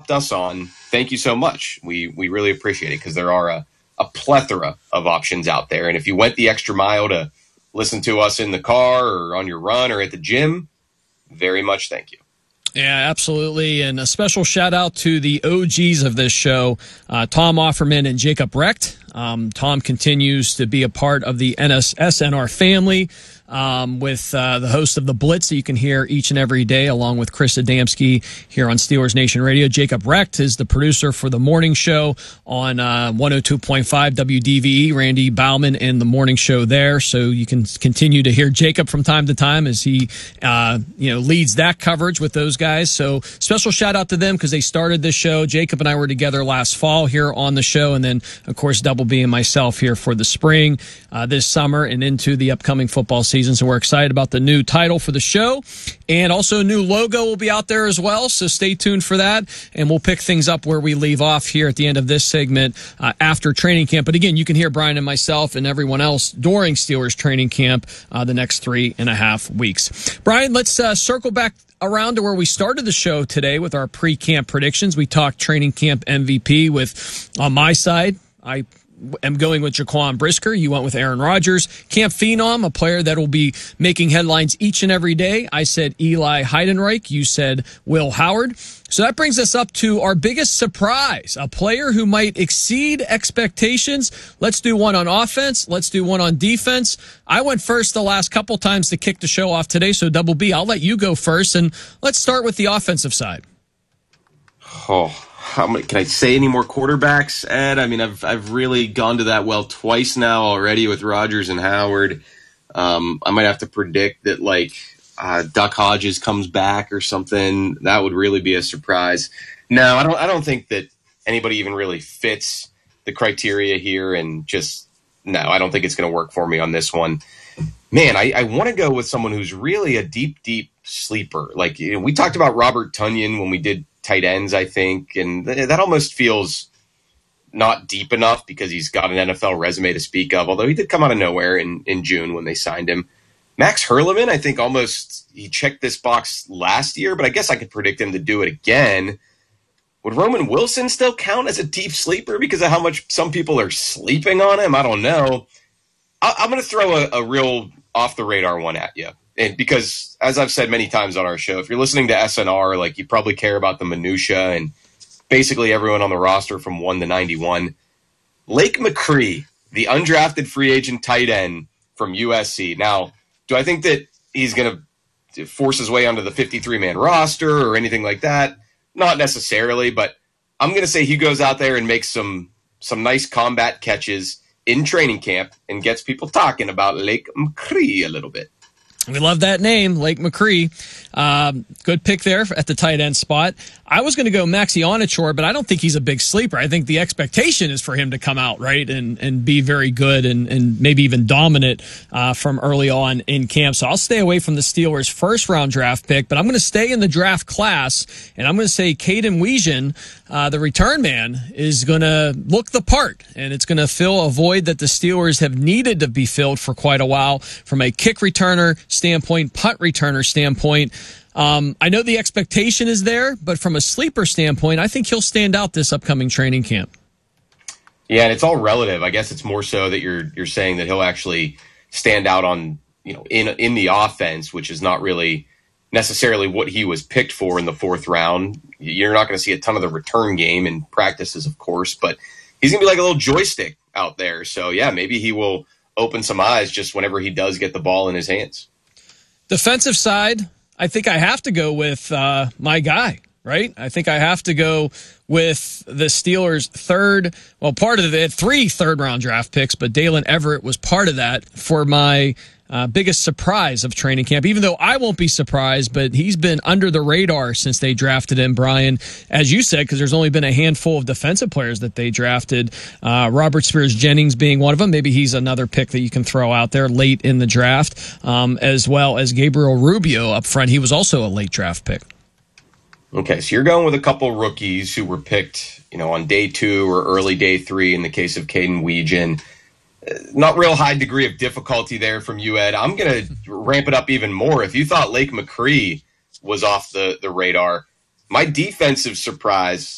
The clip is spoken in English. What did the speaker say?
kept us on, thank you so much. We really appreciate it because there are a plethora of options out there. And if you went the extra mile to listen to us in the car or on your run or at the gym, very much thank you. Yeah, absolutely. And a special shout out to the OGs of this show, Tom Offerman and Jacob Recht. Tom continues to be a part of the SNR family with the host of The Blitz that you can hear each and every day, along with Chris Adamski here on Steelers Nation Radio. Jacob Recht is the producer for the morning show on 102.5 WDVE. Randy Bauman and the morning show there. So you can continue to hear Jacob from time to time as he leads that coverage with those guys. So special shout out to them because they started this show. Jacob and I were together last fall here on the show, and then, of course, Double B and myself here for the spring, this summer, and into the upcoming football season. So we're excited about the new title for the show, and also a new logo will be out there as well. So stay tuned for that, and we'll pick things up where we leave off here at the end of this segment after training camp. But again, you can hear Brian and myself and everyone else during Steelers training camp the next 3.5 weeks. Brian, let's circle back around to where we started the show today with our pre-camp predictions. We talked training camp MVP with, on my side, I am going with Jaquan Brisker. You went with Aaron Rodgers. Camp Phenom, a player that will be making headlines each and every day. I said Eli Heidenreich. You said Will Howard. So that brings us up to our biggest surprise, a player who might exceed expectations. Let's do one on offense. Let's do one on defense. I went first the last couple times to kick the show off today, so Double B, I'll let you go first, and let's start with the offensive side. How many, can I say any more quarterbacks, Ed? I mean, I've really gone to that well twice now already with Rodgers and Howard. I might have to predict that Duck Hodges comes back or something. That would really be a surprise. No, I don't think that anybody even really fits the criteria here, and I don't think it's going to work for me on this one. Man, I want to go with someone who's really a deep sleeper. We talked about Robert Tonyan when we did tight ends, I think, and that almost feels not deep enough because he's got an NFL resume to speak of, although he did come out of nowhere in June when they signed him. Max Hurleman, I think he checked this box last year, but I guess I could predict him to do it again. Would Roman Wilson still count as a deep sleeper because of how much some people are sleeping on him? I don't know. I'm going to throw a real off-the-radar one at you. And because, as I've said many times on our show, if you're listening to SNR, you probably care about the minutia and basically everyone on the roster from 1 to 91. Lake McCree, the undrafted free agent tight end from USC. Now, do I think that he's going to force his way onto the 53-man roster or anything like that? Not necessarily, but I'm going to say he goes out there and makes some nice combat catches in training camp and gets people talking about Lake McCree a little bit. We love that name, Lake McCree. Good pick there at the tight end spot. I was going to go Maxi Onachor, but I don't think he's a big sleeper. I think the expectation is for him to come out, right, and be very good and maybe even dominant from early on in camp. So I'll stay away from the Steelers' first-round draft pick, but I'm going to stay in the draft class, and I'm going to say Caden Weejan, the return man, is going to look the part, and it's going to fill a void that the Steelers have needed to be filled for quite a while from a kick returner standpoint, punt returner standpoint. I know the expectation is there, but from a sleeper standpoint, I think he'll stand out this upcoming training camp. Yeah, and it's all relative. I guess it's more so that you're saying that he'll actually stand out on, in the offense, which is not really necessarily what he was picked for in the fourth round. You're not going to see a ton of the return game in practices, of course, but he's going to be like a little joystick out there. So, yeah, maybe he will open some eyes just whenever he does get the ball in his hands. Defensive side, I think I have to go with my guy, right? I think I have to go with the Steelers' three third-round draft picks, but Dalen Everett was part of that for my biggest surprise of training camp, even though I won't be surprised, but he's been under the radar since they drafted him, Brian, as you said, because there's only been a handful of defensive players that they drafted, Robert Spears-Jennings being one of them. Maybe he's another pick that you can throw out there late in the draft, as well as Gabriel Rubio up front. He was also a late draft pick. Okay, so you're going with a couple rookies who were picked, on day 2 or early day 3 in the case of Caden Weejan. Not real high degree of difficulty there from you, Ed. I'm going to ramp it up even more. If you thought Lake McCree was off the radar, my defensive surprise